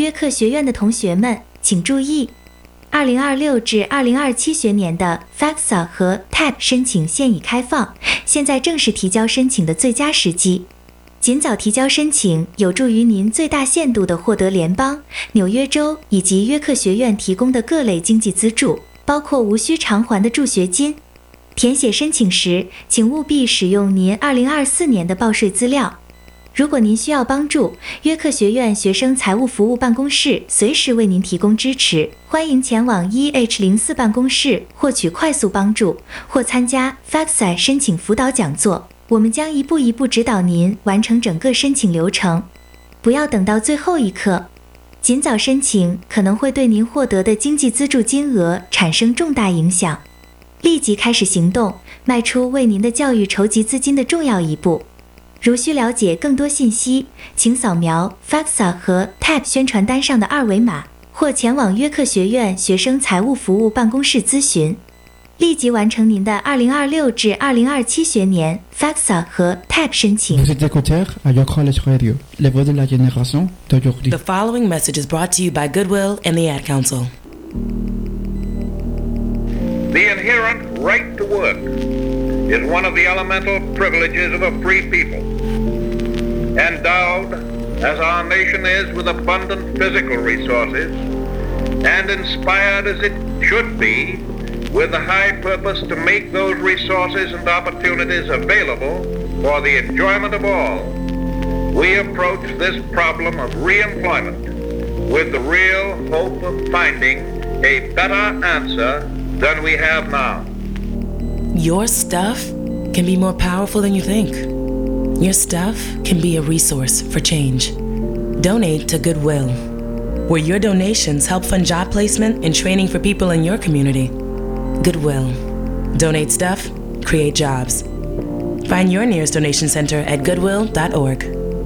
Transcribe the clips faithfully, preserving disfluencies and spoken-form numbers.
约克学院的同学们，请注意，二零二六至二零二七学年的 FAFSA 和 T A B 申请现已开放，现在正是提交申请的最佳时机。尽早提交申请，有助于您最大限度地获得联邦、纽约州以及约克学院提供的各类经济资助，包括无需偿还的助学金。填写申请时，请务必使用您二零二四年的报税资料。如果您需要帮助，约克学院学生财务服务办公室随时为您提供支持，欢迎前往 E H 零四 办公室获取快速帮助，或参加 FAFSA 申请辅导讲座。我们将一步一步指导您完成整个申请流程。不要等到最后一刻，尽早申请可能会对您获得的经济资助金额产生重大影响。立即开始行动，迈出为您的教育筹集资金的重要一步。如需了解更多信息，请扫描 FAFSA 和 T A B 宣传单上的二维码，或前往约克学院学生财务服务办公室咨询。立即完成您的二零二六至二零二七学年 FAFSA 和 T A B 申请。 Vous êtes écouteur à Your College Radio, les voix de la génération d'aujourd'hui. The following message is brought to you by Goodwill and the Ad Council. The inherent right to work is one of the elemental privileges of a free people. Endowed, as our nation is, with abundant physical resources, and inspired as it should be with the high purpose to make those resources and opportunities available for the enjoyment of all, we approach this problem of re-employment with the real hope of finding a better answer than we have now. Your stuff can be more powerful than you think. Your stuff can be a resource for change. Donate to Goodwill, where your donations help fund job placement and training for people in your community. Goodwill. Donate stuff, create jobs. Find your nearest donation center at goodwill dot org.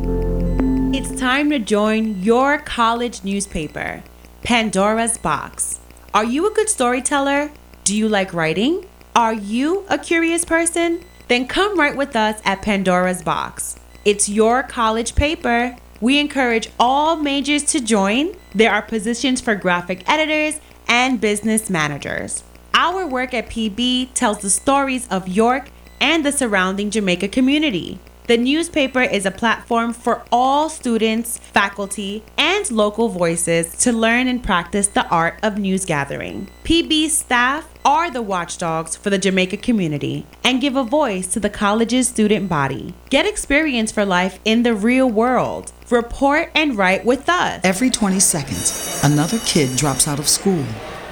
It's time to join your college newspaper, Pandora's Box. Are you a good storyteller? Do you like writing? Are you a curious person? Then come write with us at Pandora's Box. It's your college paper. We encourage all majors to join. There are positions for graphic editors and business managers. Our work at P B tells the stories of York and the surrounding Jamaica community. The newspaper is a platform for all students, faculty, and local voices to learn and practice the art of news gathering. P B's staff are the watchdogs for the Jamaica community and give a voice to the college's student body. Get experience for life in the real world. Report and write with us. Every twenty seconds, another kid drops out of school.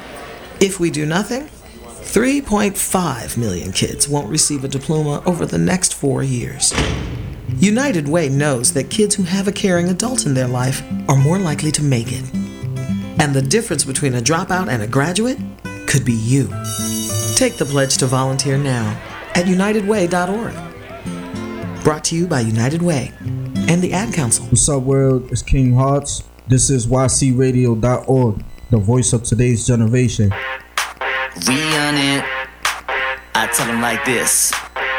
If we do nothing, three point five million kids won't receive a diploma over the next four years. United Way knows that kids who have a caring adult in their life are more likely to make it. And the difference between a dropout and a graduate could be you. Take the pledge to volunteer now at united way dot org. Brought to you by United Way and the Ad Council. What's up, world? It's King Hearts. This is Y C radio dot org, the voice of today's generation. We on it. I tell them like this.